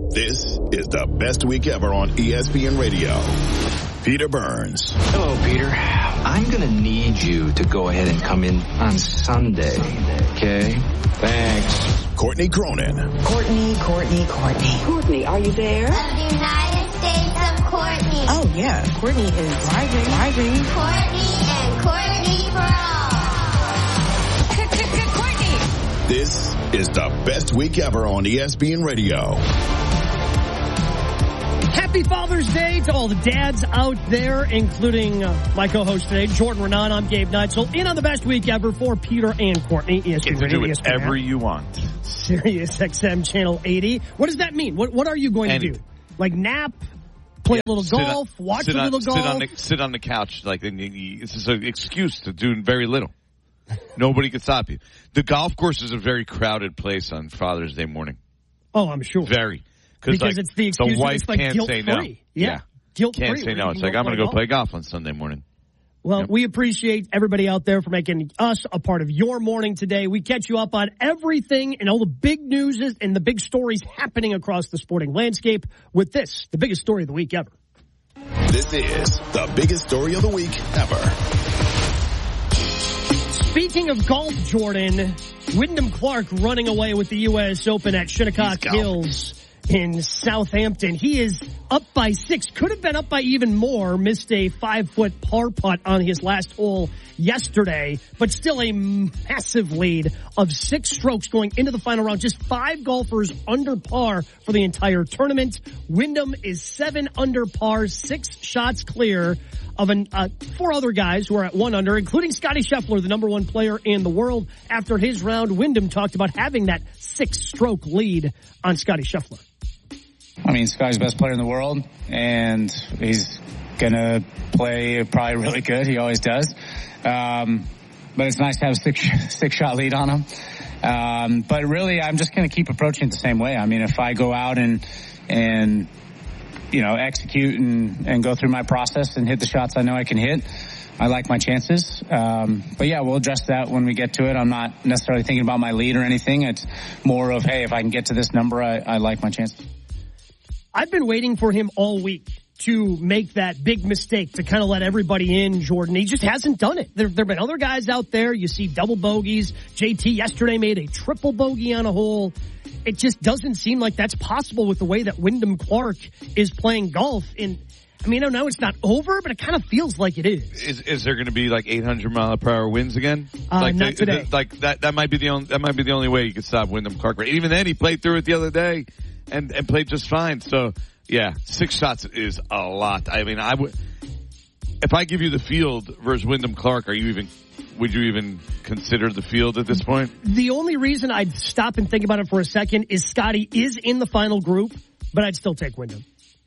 This is the best week ever on ESPN Radio. Peter Burns. Hello, Peter. I'm going to need you to go ahead and come in on Sunday, okay? Thanks. Courtney Cronin. Courtney. Courtney, are you there? Of the United States of Courtney. Oh, yeah. Courtney is driving. Courtney and Courtney for all. Courtney. This is the best week ever on ESPN Radio. Happy Father's Day to all the dads out there, including my co-host today, Jordan Renan. I'm Gabe Neitzel. In on the best week ever for Peter and Courtney. ESPN Radio. Do whatever you want. Sirius XM Channel 80. What does that mean? What are you going to do? Like nap, play a little golf, watch a little golf? Sit on the couch. Like this is an excuse to do very little. Nobody can stop you. The golf course is a very crowded place on Father's Day morning. Oh, I'm sure. Very. Because it's the excuse the wife it's like can't say no. Yeah. Guilt-free. Can't say no. It's like, I'm going to go play golf on Sunday morning. Well, we appreciate everybody out there for making us a part of your morning today. We catch you up on everything and all the big news and the big stories happening across the sporting landscape with this, the biggest story of the week ever. This is the biggest story of the week ever. Speaking of golf, Jordan, Wyndham Clark running away with the U.S. Open at Shinnecock Hills in Southampton. He is up by 6. Could have been up by even more. Missed a 5-foot par putt on his last hole yesterday, but still a massive lead of 6 strokes going into the final round. Just 5 golfers under par for the entire tournament. Wyndham is 7 under par, 6 shots clear of 4 other guys who are at 1 under, including Scottie Scheffler, the number 1 player in the world. After his round, Wyndham talked about having that 6-stroke lead on Scottie Scheffler. I mean, Scottie's the best player in the world, and he's going to play probably really good. He always does. But it's nice to have a 6-shot lead on him. But really, I'm just going to keep approaching it the same way. I mean, if I go out and execute and go through my process and hit the shots I know I can hit, I like my chances. But yeah, we'll address that when we get to it. I'm not necessarily thinking about my lead or anything. It's more of, hey, if I can get to this number, I like my chances. I've been waiting for him all week to make that big mistake to kind of let everybody in, Jordan. He just hasn't done it. There have been other guys out there. You see double bogeys. JT yesterday made a triple bogey on a hole. It just doesn't seem like that's possible with the way that Wyndham Clark is playing golf. I know it's not over, but it kind of feels like it is. Is there going to be like 800-mile-per-hour winds again? Not today. That might be the only way you could stop Wyndham Clark. But even then, he played through it the other day and played just fine. So yeah, 6 shots is a lot. I mean, if I give you the field versus Wyndham Clark, would you even consider the field at this point? The only reason I'd stop and think about it for a second is Scottie is in the final group, but I'd still take Wyndham.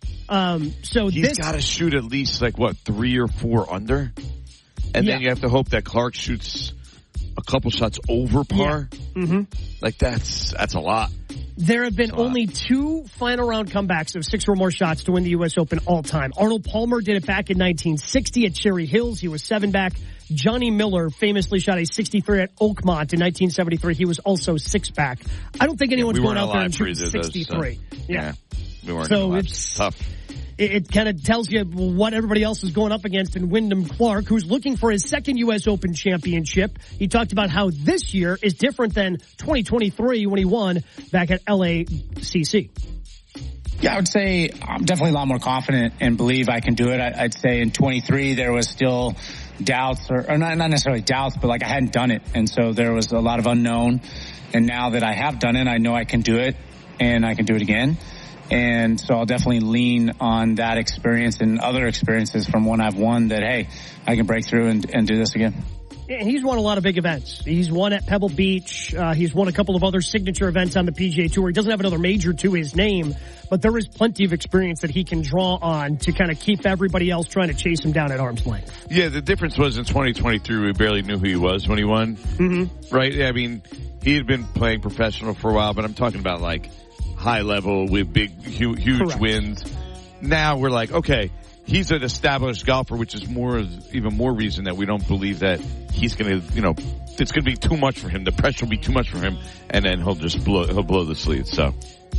He's got to shoot at least 3 or 4 under, and then you have to hope that Clark shoots a couple shots over par. Yeah. Mm-hmm. That's a lot. There have been only 2 final round comebacks of 6 or more shots to win the U.S. Open all time. Arnold Palmer did it back in 1960 at Cherry Hills. He was 7 back. Johnny Miller famously shot a 63 at Oakmont in 1973. He was also 6 back. I don't think anyone's going out there and shooting 63. Yeah. We weren't so it's tough. It kind of tells you what everybody else is going up against in Wyndham Clark, who's looking for his 2nd U.S. Open championship. He talked about how this year is different than 2023 when he won back at LACC. Yeah, I would say I'm definitely a lot more confident and believe I can do it. I'd say in 23 there was still doubts, or not necessarily doubts, but I hadn't done it. And so there was a lot of unknown. And now that I have done it, I know I can do it, and I can do it again. And so I'll definitely lean on that experience and other experiences from when I've won that, hey, I can break through and do this again. Yeah, he's won a lot of big events. He's won at Pebble Beach. He's won a couple of other signature events on the PGA Tour. He doesn't have another major to his name, but there is plenty of experience that he can draw on to kind of keep everybody else trying to chase him down at arm's length. Yeah, the difference was in 2023, we barely knew who he was when he won. Mm-hmm. Right? I mean, he had been playing professional for a while, but I'm talking about high level with big, huge wins. Now we're okay, he's an established golfer, which is even more reason that we don't believe that he's going to, it's going to be too much for him. The pressure will be too much for him, and then he'll blow the sleeve. So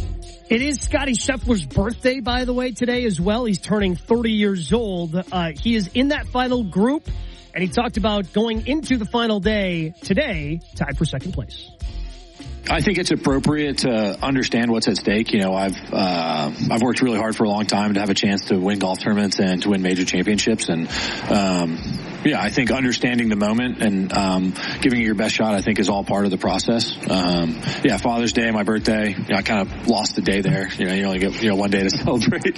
It is Scottie Scheffler's birthday, by the way, today as well. He's turning 30 years old. He is in that final group, and he talked about going into the final day today, tied for second place. I think it's appropriate to understand what's at stake. You know, I've worked really hard for a long time to have a chance to win golf tournaments and to win major championships. And, I think understanding the moment and, giving it your best shot, I think is all part of the process. Father's Day, my birthday, I kind of lost the day there. You know, you only get, one day to celebrate.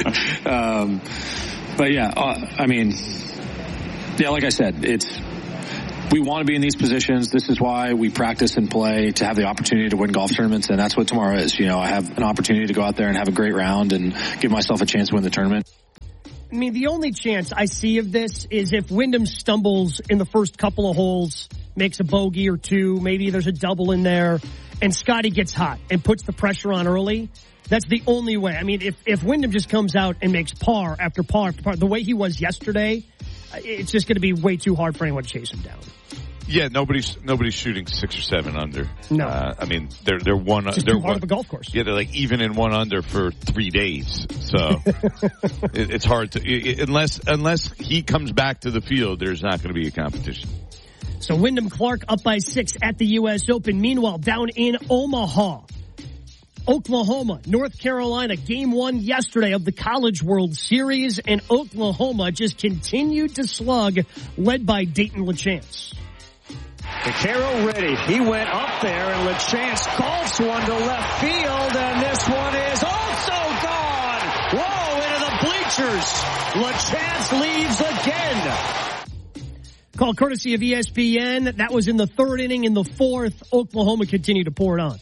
Like I said, we want to be in these positions. This is why we practice and play, to have the opportunity to win golf tournaments, and that's what tomorrow is. You know, I have an opportunity to go out there and have a great round and give myself a chance to win the tournament. I mean, the only chance I see of this is if Wyndham stumbles in the first couple of holes, makes a bogey or two, maybe there's a double in there, and Scottie gets hot and puts the pressure on early. That's the only way. I mean, if Wyndham just comes out and makes par after par after par, the way he was yesterday, it's just going to be way too hard for anyone to chase him down. Yeah, nobody's shooting 6 or 7 under. No, I mean they're one. Just they're too hard of a golf course. Yeah, they're like even in 1 under for 3 days. So it's hard to unless he comes back to the field. There's not going to be a competition. So Wyndham Clark up by 6 at the U.S. Open. Meanwhile, down in Omaha, Oklahoma, North Carolina, game 1 yesterday of the College World Series, and Oklahoma just continued to slug, led by Dayton LaChance. Vaquero ready. He went up there, and LaChance golfs one to left field, and this one is also gone. Whoa, into the bleachers. LaChance leaves again. Call courtesy of ESPN. That was in the 3rd inning. In the 4th, Oklahoma continued to pour it on.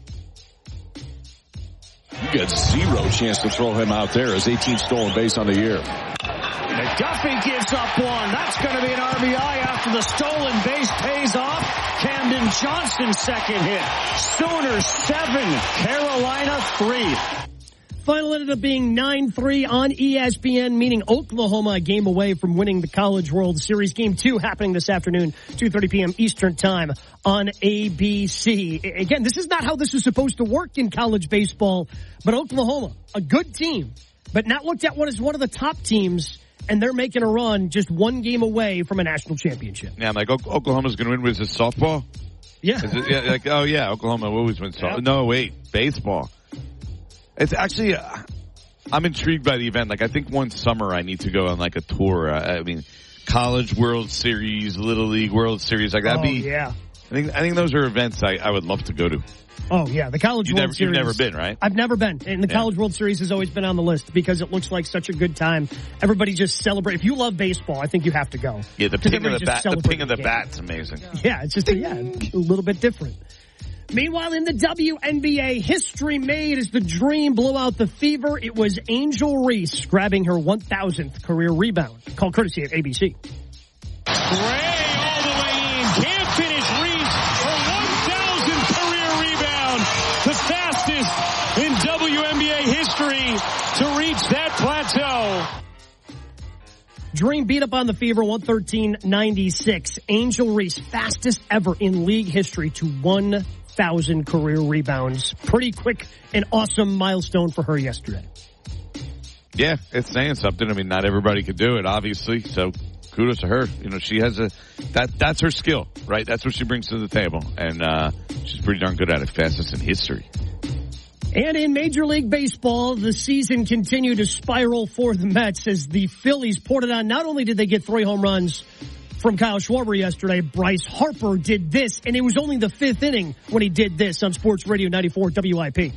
You get 0 chance to throw him out there as 18 stolen base on the year. McDuffie gives up one. That's going to be an RBI after the stolen base pays off. Camden Johnson's second hit. Sooners 7, Carolina 3. Final ended up being 9-3 on ESPN, meaning Oklahoma a game away from winning the College World Series. Game 2 happening this afternoon, 2:30 p.m. Eastern Time on ABC. Again, this is not how this is supposed to work in college baseball, but Oklahoma, a good team, but not looked at as one of the top teams, and they're making a run just 1 game away from a national championship. Yeah, I'm like, Oklahoma's going to win with his softball? Yeah. Oklahoma always wins softball. Yep. No, wait, baseball. It's actually, I'm intrigued by the event. Like, I think one summer I need to go on like a tour. I mean, College World Series, Little League World Series, like that'd be. Yeah. I think those are events I would love to go to. Oh yeah, the College World Series. You've never been, right? I've never been, and the College World Series has always been on the list because it looks like such a good time. Everybody just celebrate. If you love baseball, I think you have to go. Yeah, the ping of the bat. The ping of the bat's amazing. Yeah, it's just a little bit different. Meanwhile, in the WNBA, history made as the Dream blew out the Fever. It was Angel Reese grabbing her 1,000th career rebound. Call courtesy of ABC. Gray all the way in. Can't finish Reese. Her 1,000th career rebound. The fastest in WNBA history to reach that plateau. Dream beat up on the Fever 113-96. Angel Reese, fastest ever in league history to 1,000 career rebounds. Pretty quick and awesome milestone for her yesterday. Yeah, it's saying something. I mean, not everybody could do it, obviously. So kudos to her. You know, she has that's her skill, right? That's what she brings to the table. And, she's pretty darn good at it. Fastest in history. And in Major League Baseball, the season continued to spiral for the Mets as the Phillies poured it on. Not only did they get 3 home runs from Kyle Schwarber yesterday, Bryce Harper did this, and it was only the 5th inning when he did this on Sports Radio 94 WIP.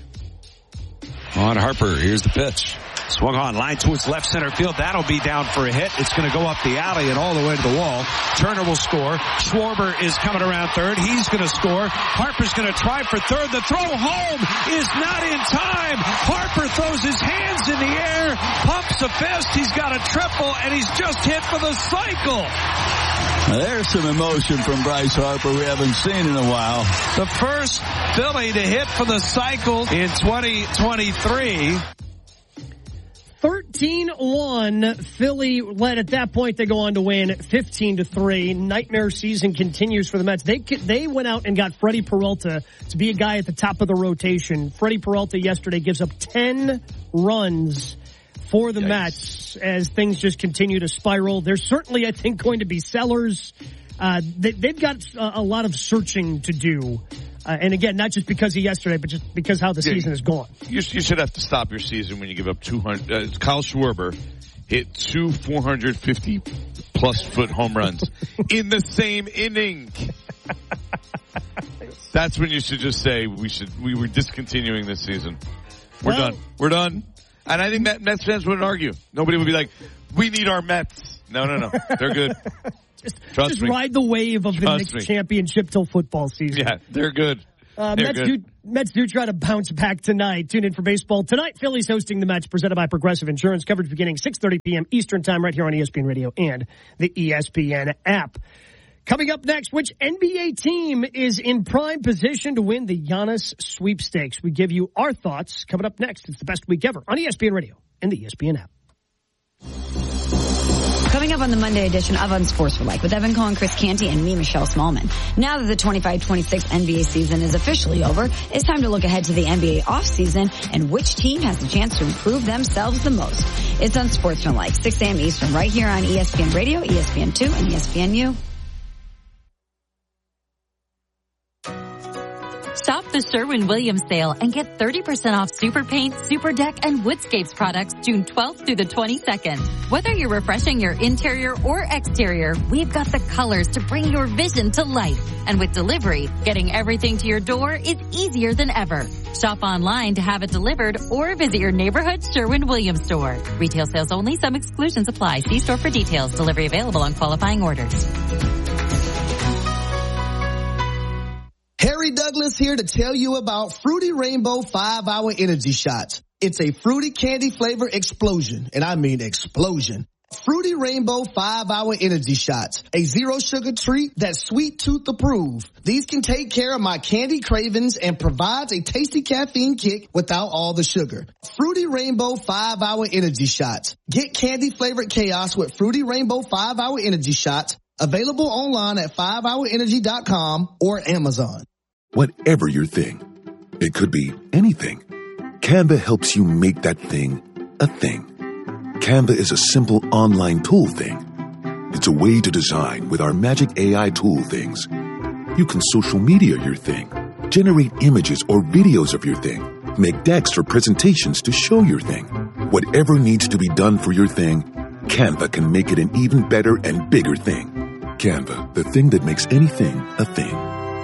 On Harper, here's the pitch. Swung on, line towards left center field. That'll be down for a hit. It's going to go up the alley and all the way to the wall. Turner will score. Schwarber is coming around third. He's going to score. Harper's going to try for third. The throw home is not in time. Harper throws his hands in the air, pumps a fist. He's got a triple, and he's just hit for the cycle. There's some emotion from Bryce Harper we haven't seen in a while. The first Philly to hit for the cycle in 2023. 13-1. Philly led at that point. They go on to win 15-3. Nightmare season continues for the Mets. They went out and got Freddie Peralta to be a guy at the top of the rotation. Freddie Peralta yesterday gives up 10 runs for the Mets as things just continue to spiral. There's certainly, I think, going to be sellers. They've got a lot of searching to do. And again, not just because of yesterday, but just because how the season is going. You should have to stop your season when you give up 200. Kyle Schwarber hit 2 450-plus foot home runs in the same inning. That's when you should just say we were discontinuing this season. We're done. And I think that Mets fans wouldn't argue. Nobody would be like, we need our Mets. No. They're good. Just ride the wave of the Knicks championship till football season. Yeah, they're good. Mets do try to bounce back tonight. Tune in for baseball tonight. Phillies hosting the Mets, presented by Progressive Insurance. Coverage beginning 6:30 p.m. Eastern Time right here on ESPN Radio and the ESPN app. Coming up next, which NBA team is in prime position to win the Giannis sweepstakes? We give you our thoughts. Coming up next, it's the best week ever on ESPN Radio and the ESPN app. Coming up on the Monday edition of Unsportsmanlike with Evan Cohen, Chris Canty, and me, Michelle Smallman. Now that the 25-26 NBA season is officially over, it's time to look ahead to the NBA offseason and which team has the chance to improve themselves the most. It's Unsportsmanlike, 6 a.m. Eastern, right here on ESPN Radio, ESPN2, and ESPNU. Shop the Sherwin-Williams sale and get 30% off Super Paint, Super Deck, and Woodscapes products June 12th through the 22nd. Whether you're refreshing your interior or exterior, we've got the colors to bring your vision to life. And with delivery, getting everything to your door is easier than ever. Shop online to have it delivered or visit your neighborhood Sherwin-Williams store. Retail sales only. Some exclusions apply. See store for details. Delivery available on qualifying orders. Harry Douglas here to tell you about Fruity Rainbow 5-Hour Energy Shots. It's a fruity candy flavor explosion, and I mean explosion. Fruity Rainbow 5-Hour Energy Shots, a zero sugar treat that's sweet tooth approved. These can take care of my candy cravings and provides a tasty caffeine kick without all the sugar. Fruity Rainbow 5-Hour Energy Shots. Get candy flavored chaos with Fruity Rainbow 5-Hour Energy Shots. Available online at 5hourenergy.com or Amazon. Whatever your thing, it could be anything. Canva helps you make that thing a thing. Canva is a simple online tool thing. It's a way to design with our magic AI tool things. You can social media your thing, generate images or videos of your thing, make decks for presentations to show your thing. Whatever needs to be done for your thing, Canva can make it an even better and bigger thing. Canva, the thing that makes anything a thing.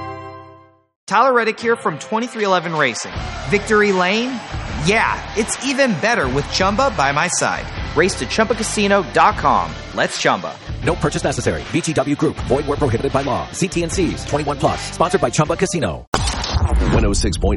Tyler Reddick here from 2311 Racing. Victory Lane? Yeah, it's even better with Chumba by my side. Race to ChumbaCasino.com. Let's Chumba. No purchase necessary. VGW Group. Void where prohibited by law. See T&Cs. 21 plus. Sponsored by Chumba Casino. 106.9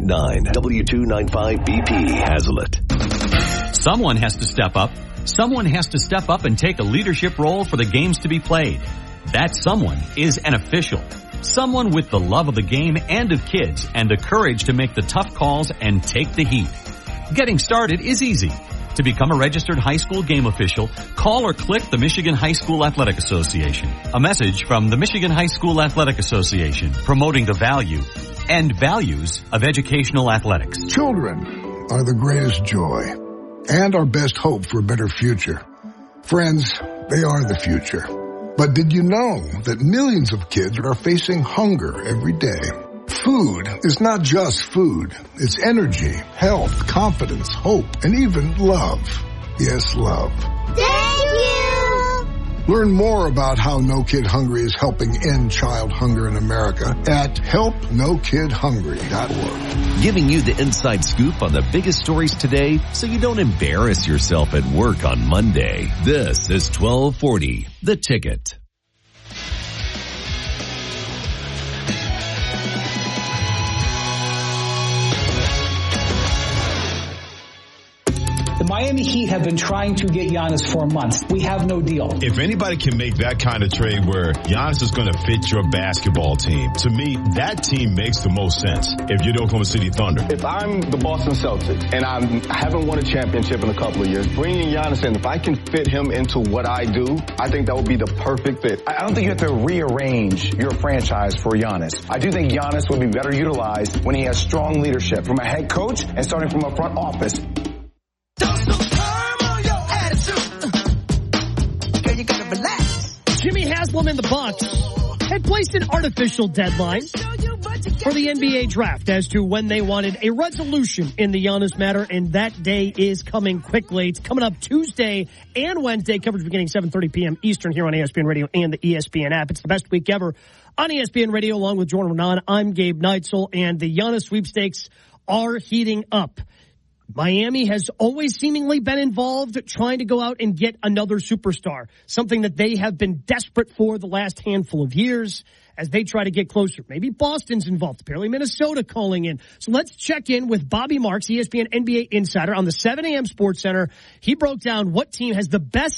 W295BP Hazlet. Someone has to step up. Someone has to step up and take a leadership role for the games to be played. That someone is an official. Someone with the love of the game and of kids and the courage to make the tough calls and take the heat. Getting started is easy. To become a registered high school game official, call or click the Michigan High School Athletic Association. A message from the Michigan High School Athletic Association, promoting the value and values of educational athletics. Children are the greatest joy and our best hope for a better future. Friends, they are the future. But did you know that millions of kids are facing hunger every day? Food is not just food. It's energy, health, confidence, hope, and even love. Yes, love. Thank you! Learn more about how No Kid Hungry is helping end child hunger in America at helpnokidhungry.org. Giving you the inside scoop on the biggest stories today so you don't embarrass yourself at work on Monday. This is 1240, The Ticket. The Miami Heat have been trying to get Giannis for months. We have no deal. If anybody can make that kind of trade where Giannis is going to fit your basketball team, to me, that team makes the most sense if you're the Oklahoma City Thunder. If I'm the Boston Celtics and I haven't won a championship in a couple of years, bringing Giannis in, if I can fit him into what I do, I think that would be the perfect fit. I don't think you have to rearrange your franchise for Giannis. I do think Giannis will be better utilized when he has strong leadership from a head coach and starting from a front office. Jimmy Haslam and the Bucks had placed an artificial deadline for the NBA draft as to when they wanted a resolution in the Giannis matter, and that day is coming quickly. It's coming up Tuesday and Wednesday, coverage beginning 7:30 p.m. Eastern here on ESPN Radio and the ESPN app. It's the best week ever on ESPN Radio, along with Jordan Renan. I'm Gabe Neitzel, and the Giannis sweepstakes are heating up. Miami has always seemingly been involved trying to go out and get another superstar, something that they have been desperate for the last handful of years as they try to get closer. Maybe Boston's involved, apparently Minnesota calling in. So let's check in with Bobby Marks, ESPN NBA insider on the 7 a.m. Sports Center. He broke down what team has the best